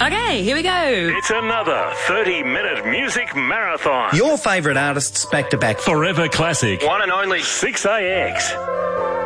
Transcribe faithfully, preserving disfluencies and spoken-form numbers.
Okay, here we go. It's another thirty-minute music marathon. Your favourite artists back to back. Forever classic. One and only six A X.